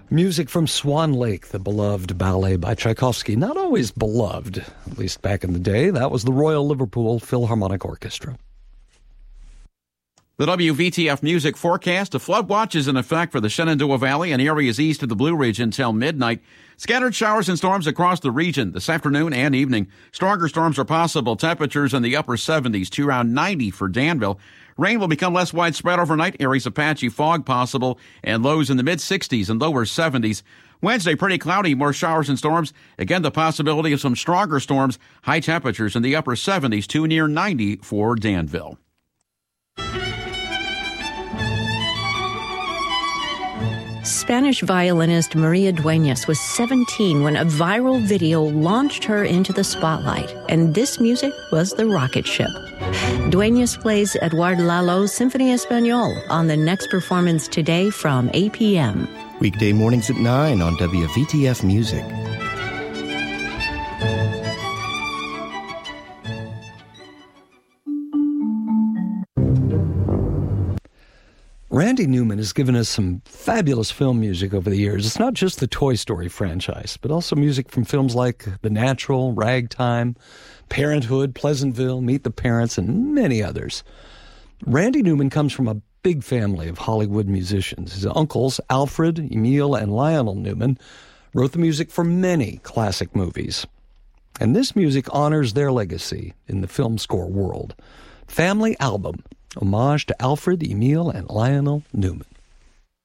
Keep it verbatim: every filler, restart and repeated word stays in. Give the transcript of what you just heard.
Music from Swan Lake, the beloved ballet by Tchaikovsky. Not always beloved, at least back in the day. That was the Royal Liverpool Philharmonic Orchestra. The W V T F Music Forecast. A flood watch is in effect for the Shenandoah Valley and areas east of the Blue Ridge until midnight. Scattered showers and storms across the region this afternoon and evening. Stronger storms are possible. Temperatures in the upper seventies to around ninety for Danville. Rain will become less widespread overnight. Areas of patchy fog possible and lows in the mid-sixties and lower seventies. Wednesday, pretty cloudy, more showers and storms. Again, the possibility of some stronger storms. High temperatures in the upper seventies to near ninety for Danville. Spanish violinist Maria Dueñas was seventeen when a viral video launched her into the spotlight, and this music was the rocket ship. Dueñas plays Eduard Lalo's Symphony Español on the next performance today from eight p.m. Weekday mornings at nine on W V T F Music. Randy Newman has given us some fabulous film music over the years. It's not just the Toy Story franchise, but also music from films like The Natural, Ragtime, Parenthood, Pleasantville, Meet the Parents, and many others. Randy Newman comes from a big family of Hollywood musicians. His uncles, Alfred, Emil, and Lionel Newman, wrote the music for many classic movies. And this music honors their legacy in the film score world. Family Album, homage to Alfred, Emil, and Lionel Newman.